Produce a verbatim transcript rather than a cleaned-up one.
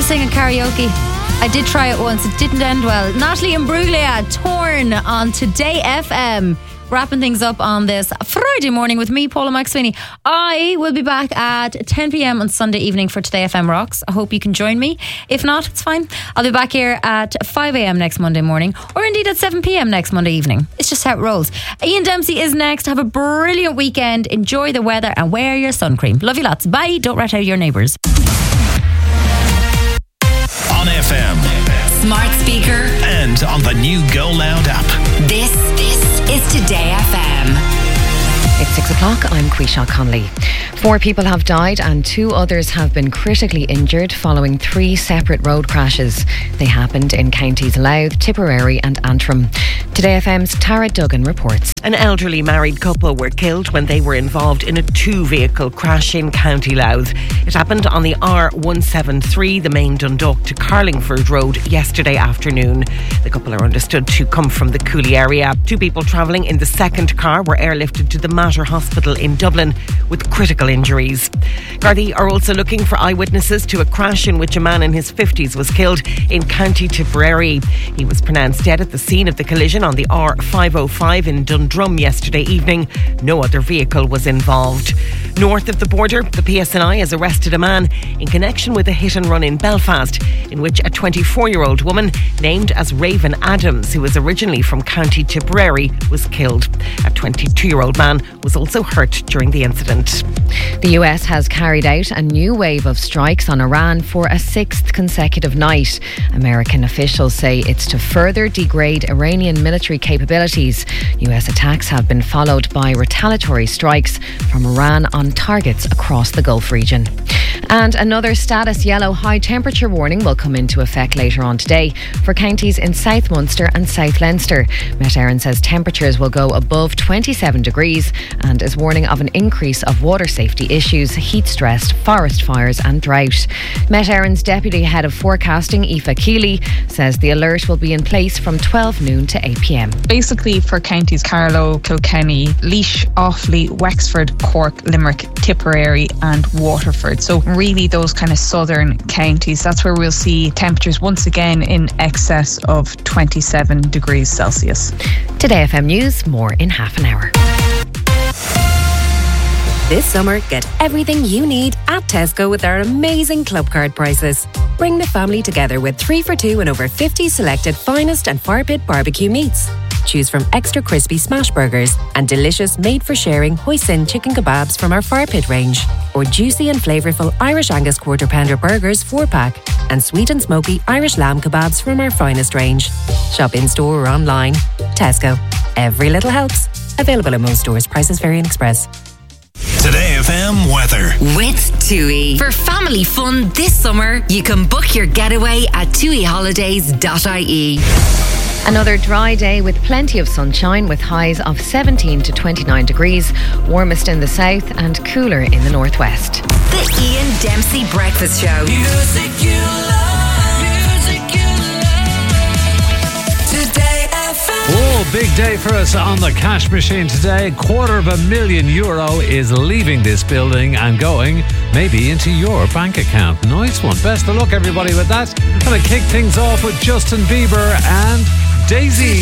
sing at karaoke. I did try it once. It didn't end well. Natalie Imbruglia, Torn on Today F M. Wrapping things up on this Friday morning with me, Paula McSweeney. I will be back at ten p.m. on Sunday evening for Today F M Rocks. I hope you can join me. If not, it's fine. I'll be back here at five a.m. next Monday morning, or indeed at seven p.m. next Monday evening. It's just how it rolls. Ian Dempsey is next. Have a brilliant weekend. Enjoy the weather and wear your sun cream. Love you lots. Bye. Don't rat out your neighbours. On F M, smart speaker, and on the new Go Loud app. This, this is Today F M. It's six o'clock. I'm Quisha Conley. Four people have died and two others have been critically injured following three separate road crashes. They happened in counties Louth, Tipperary and Antrim. Today F M's Tara Duggan reports. An elderly married couple were killed when they were involved in a two-vehicle crash in County Louth. It happened on the R one seventy-three, the main Dundalk to Carlingford Road, yesterday afternoon. The couple are understood to come from the Cooley area. Two people travelling in the second car were airlifted to the Mater Hospital in Dublin with critical injuries. Gardaí are also looking for eyewitnesses to a crash in which a man in his fifties was killed in County Tipperary. He was pronounced dead at the scene of the collision on the R five oh five in Dundrum yesterday evening. No other vehicle was involved. North of the border, the P S N I has arrested a man in connection with a hit and run in Belfast in which a twenty-four-year-old woman named as Raven Adams, who was originally from County Tipperary, was killed. A twenty-two-year-old man was also hurt during the incident. The U S has carried out a new wave of strikes on Iran for a sixth consecutive night. American officials say it's to further degrade Iranian military capabilities. U S attacks have been followed by retaliatory strikes from Iran on targets across the Gulf region. And another status yellow high temperature warning will come into effect later on today for counties in South Munster and South Leinster. Met Éireann says temperatures will go above twenty-seven degrees and is warning of an increase of water safety issues, heat-stressed forest fires and drought. Met Éireann's Deputy Head of Forecasting, Aoife Keeley, says the alert will be in place from twelve noon to eight p.m. Basically for counties Carlow, Kilkenny, Laois, Offaly, Wexford, Cork, Limerick, Tipperary and Waterford. So really those kind of southern counties, that's where we'll see temperatures once again in excess of twenty-seven degrees Celsius. Today F M News, more in half an hour. This summer, get everything you need at Tesco with our amazing club card prices. Bring the family together with three for two and over fifty selected finest and fire pit barbecue meats. Choose from extra crispy smash burgers and delicious made-for-sharing hoisin chicken kebabs from our fire pit range, or juicy and flavourful Irish Angus quarter pounder burgers four-pack and sweet and smoky Irish lamb kebabs from our finest range. Shop in-store or online. Tesco. Every little helps. Available in most stores. Prices vary in Express. Today F M weather. With TUI. For family fun this summer, you can book your getaway at tui holidays dot I E. Another dry day with plenty of sunshine with highs of seventeen to twenty-nine degrees, warmest in the south and cooler in the northwest. The Ian Dempsey Breakfast Show. Music you love, music you love. Today F M. Oh, big day for us on the cash machine today. Quarter of a million euro is leaving this building and going maybe into your bank account. Nice one. Best of luck, everybody, with that. Gonna kick things off with Justin Bieber and Daisy.